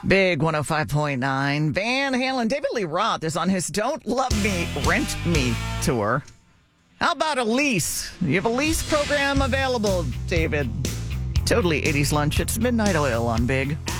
Big 105.9. Van Halen. David Lee Roth is on his Don't Love Me, Rent Me tour. How about a lease? You have a lease program available, David. Totally 80s lunch. It's Midnight Oil on Big.